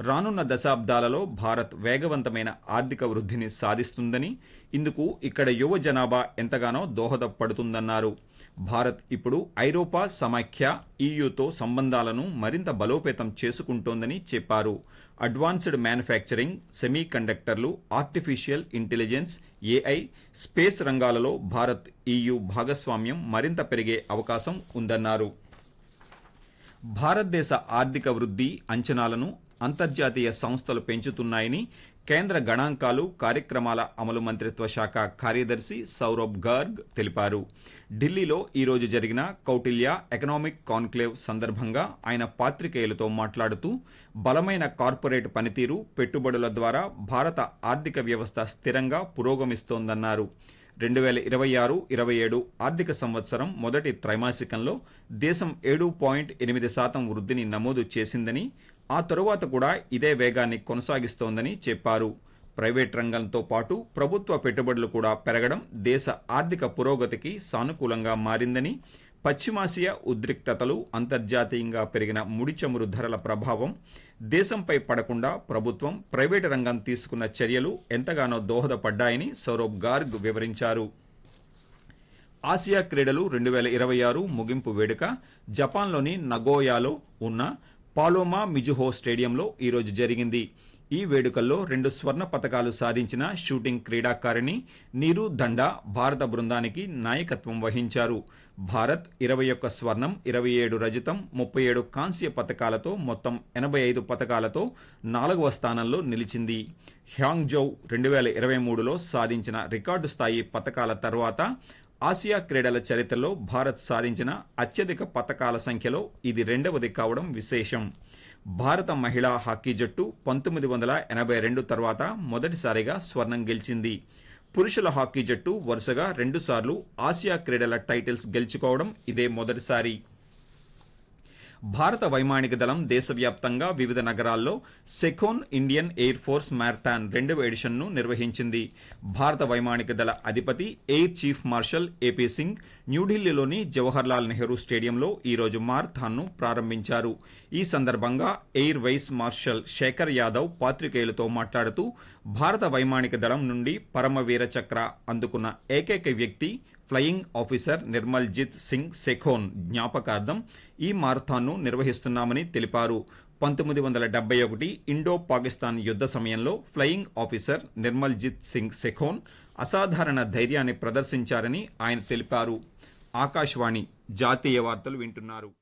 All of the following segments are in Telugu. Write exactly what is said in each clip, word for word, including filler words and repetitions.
రానున్న దశాబ్దాలలో భారత్ వేగవంతమైన ఆర్థిక వృద్ధిని సాధిస్తుందని, ఇందుకు ఇక్కడ యువ జనాభా ఎంతగానో దోహదపడుతుందన్నారు. భారత్ ఇప్పుడు ఐరోపా సమాఖ్య ఈయూతో సంబంధాలను మరింత బలోపేతం చేసుకుంటోందని చెప్పారు. అడ్వాన్స్డ్ మ్యానుఫ్యాక్చరింగ్, సెమీ కండక్టర్లు, ఆర్టిఫిషియల్ ఇంటెలిజెన్స్, ఏఐ, స్పేస్ రంగాలలో భారత్ ఈయూ భాగస్వామ్యం మరింత పెరిగే అవకాశం ఉందన్నారు. భారతదేశ ఆర్థిక వృద్ధి అంచనాలను అంతర్జాతీయ సంస్థలు పెంచుతున్నాయని కేంద్ర గణాంకాలు, కార్యక్రమాల అమలు మంత్రిత్వ శాఖ కార్యదర్శి సౌరభ్ గార్గ్ తెలిపారు. ఢిల్లీలో ఈరోజు జరిగిన కౌటిల్య ఎకనామిక్ కాన్క్లేవ్ సందర్భంగా ఆయన పాత్రికేయులతో మాట్లాడుతూ, బలమైన కార్పొరేట్ పనితీరు, పెట్టుబడుల ద్వారా భారత ఆర్థిక వ్యవస్థ స్థిరంగా పురోగమిస్తోందన్నారు. రెండు వేల ఇరవై ఆరు ఇరవై ఏడు ఆర్థిక సంవత్సరం మొదటి త్రైమాసికంలో దేశం ఏడు పాయింట్ ఎనిమిది శాతం వృద్ధిని నమోదు చేసిందని, ఆ తరువాత కూడా ఇదే వేగాన్ని కొనసాగిస్తోందని చెప్పారు. ప్రైవేట్ రంగంతో పాటు ప్రభుత్వ పెట్టుబడులు కూడా పెరగడం దేశ ఆర్థిక పురోగతికి సానుకూలంగా మారిందని, పశ్చిమాసియా ఉద్రిక్తతలు, అంతర్జాతీయంగా పెరిగిన ముడి చమురు ధరల ప్రభావం దేశంపై పడకుండా ప్రభుత్వం, ప్రైవేటు రంగం తీసుకున్న చర్యలు ఎంతగానో దోహదపడ్డాయని సౌరభ్ గార్గ్ వివరించారు. ఆసియా క్రీడలు రెండు వేల ఇరవై ఆరు ముగింపు వేడుక జపాన్లోని నగోయాలో ఉన్న పాలోమా మిజుహో స్టేడియంలో ఈరోజు జరిగింది. ఈ వేడుకల్లో రెండు స్వర్ణ పతకాలు సాధించిన షూటింగ్ క్రీడాకారిణి నీరు దండా భారత బృందానికి నాయకత్వం వహించారు. భారత్ ఇరవై ఒక్క స్వర్ణం, ఇరవై ఏడు రజతం, ముప్పై ఏడు కాంస్య పతకాలతో మొత్తం ఎనభై ఐదు పతకాలతో నాలుగవ స్థానంలో నిలిచింది. హ్యాంగ్జౌ రెండు వేల ఇరవై మూడులో సాధించిన రికార్డు స్థాయి పతకాల తర్వాత ఆసియా క్రీడల చరిత్రలో భారత్ సాధించిన అత్యధిక పతకాల సంఖ్యలో ఇది రెండవది కావడం విశేషం. భారత మహిళా హాకీ జట్టు పంతొమ్మిది వందల ఎనభై రెండు తర్వాత మొదటిసారిగా స్వర్ణం గెలిచింది. పురుషుల హాకీ జట్టు వరుసగా రెండుసార్లు ఆసియా క్రీడల టైటిల్స్ గెలుచుకోవడం ఇదే మొదటిసారి. భారత వైమానిక దళం దేశవ్యాప్తంగా వివిధ నగరాల్లో సెకోన్ ఇండియన్ ఎయిర్ ఫోర్స్ మ్యారథాన్ రెండవ ఎడిషన్ను నిర్వహించింది. భారత వైమానిక దళ అధిపతి air chief marshal AP Singh న్యూఢిల్లీలోని జవహర్లాల్ నెహ్రూ స్టేడియంలో ఈరోజు మారథాన్ను ప్రారంభించారు. ఈ సందర్భంగా air vice martial Shekhar Yadav పాత్రికేయులతో మాట్లాడుతూ, భారత వైమానిక దళం నుండి పరమవీర చక్ర అందుకున్న ఏకైక వ్యక్తి ఫ్లయింగ్ ఆఫీసర్ నిర్మల్ జిత్ సింగ్ సెఖోన్ జ్ఞాపకార్థం ఈ మారథాన్ను నిర్వహిస్తున్నామని తెలిపారు. పంతొమ్మిది వందల డెబ్బై ఒకటి ఇండో పాకిస్తాన్ యుద్ధ సమయంలో ఫ్లయింగ్ ఆఫీసర్ నిర్మల్ జిత్ సింగ్ సెఖోన్ అసాధారణ ధైర్యాన్ని ప్రదర్శించారని ఆయన తెలిపారు. ఆకాశవాణి జాతీయ వార్తలు వింటున్నారు.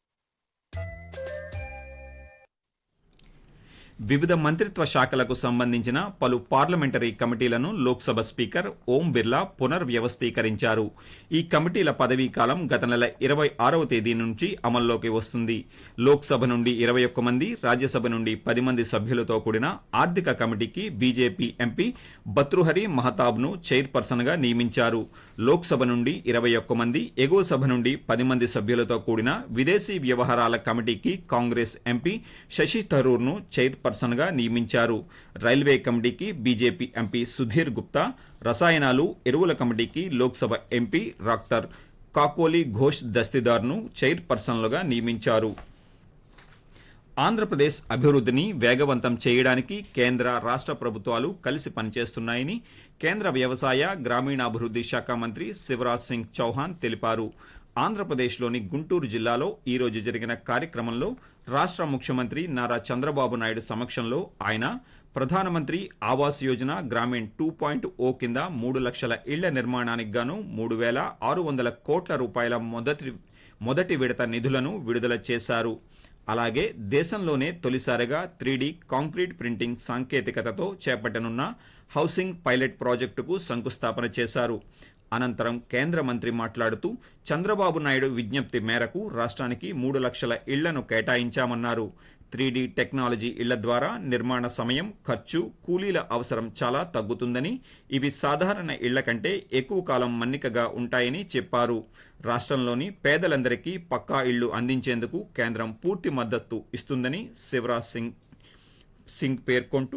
వివిధ మంత్రిత్వ శాఖలకు సంబంధించిన పలు పార్లమెంటరీ కమిటీలను లోక్సభ స్పీకర్ ఓం బిర్లా పునర్వ్యవస్థీకరించారు. ఈ కమిటీల పదవీ కాలం గత నెల ఇరవై ఆరవ తేదీ నుంచి అమల్లోకి వస్తుంది. లోక్సభ నుండి ఇరవై ఒక్క మంది, రాజ్యసభ నుండి పది మంది సభ్యులతో కూడిన ఆర్థిక కమిటీకి బీజేపీ ఎంపీ భతృహరి మహతాబ్ను చైర్పర్సన్ గా నియమించారు. లోక్సభ నుండి ఇరవై ఒక్క మంది, ఎగువ సభ నుండి పది మంది సభ్యులతో కూడిన విదేశీ వ్యవహారాల కమిటీకి Congress MP Shashi థరూర్ను chair person గా నియమించారు. రైల్వే కమిటీకి బీజేపీ ఎంపీ సుధీర్ గుప్తా, రసాయనాలు, ఎరువుల కమిటీకి Lok Sabha MP doctor Kakoli Ghosh దస్తిదార్ను chair పర్సన్లుగా నియమించారు. ఆంధ్రప్రదేశ్ అభివృద్ధిని వేగవంతం చేయడానికి కేంద్ర, రాష్ట్ర ప్రభుత్వాలు కలిసి పనిచేస్తున్నాయని కేంద్ర వ్యవసాయ, గ్రామీణాభివృద్ధి శాఖ మంత్రి శివరాజ్ సింగ్ చౌహాన్ తెలిపారు. ఆంధ్రప్రదేశ్లోని గుంటూరు జిల్లాలో ఈరోజు జరిగిన కార్యక్రమంలో రాష్ట్ర ముఖ్యమంత్రి నారా చంద్రబాబు నాయుడు సమక్షంలో ఆయన ప్రధానమంత్రి ఆవాస్ యోజన గ్రామీణ్ టూ పాయింట్ ఓ కింద మూడు లక్షల ఇళ్ల నిర్మాణానికి గాను మూడు వేల ఆరు వందల కోట్ల రూపాయల మొదటి మొదటి విడత నిధులను విడుదల చేశారు. అలాగే దేశంలోనే తొలిసారిగా త్రీడీ కాంక్రీట్ ప్రింటింగ్ సాంకేతికతతో చేపట్టనున్న హౌసింగ్ పైలట్ ప్రాజెక్టుకు శంకుస్థాపన చేశారు. అనంతరం కేంద్ర మంత్రి మాట్లాడుతూ, చంద్రబాబు నాయుడు విజ్ఞప్తి మేరకు రాష్ట్రానికి మూడు లక్షల ఇళ్లను కేటాయించామన్నారు. త్రీడీ టెక్నాలజీ ఇళ్ల ద్వారా నిర్మాణ సమయం, ఖర్చు, కూలీల అవసరం చాలా తగ్గుతుందని, ఇవి సాధారణ ఇళ్ల కంటే ఎక్కువ కాలం మన్నికగా ఉంటాయని చెప్పారు. రాష్ట్రంలోని పేదలందరికీ పక్కా ఇళ్లు అందించేందుకు కేంద్రం పూర్తి మద్దతు ఇస్తుందని శివరాజ్ సింగ్ సింగ్ పేర్కొంటూ,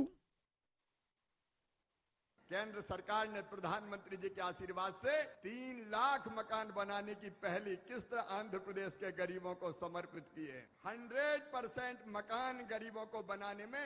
केंद्र सरकार ने प्रधानमंत्री जी के आशीर्वाद से तीन लाख मकान बनाने की पहली किस्त आंध्र प्रदेश के गरीबों को समर्पित की है। हंड्रेड परसेंट मकान गरीबों को बनाने में